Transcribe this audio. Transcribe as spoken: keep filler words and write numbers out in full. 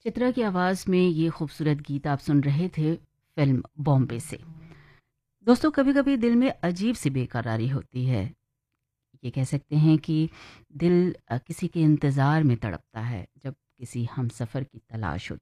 चित्रा की आवाज़ में ये खूबसूरत गीत आप सुन रहे थे फ़िल्म बॉम्बे से। दोस्तों, कभी-कभी दिल में अजीब सी बेकरारी होती है। ये कह सकते हैं कि दिल अ, किसी के इंतज़ार में तड़पता है जब किसी हमसफ़र की तलाश होती है।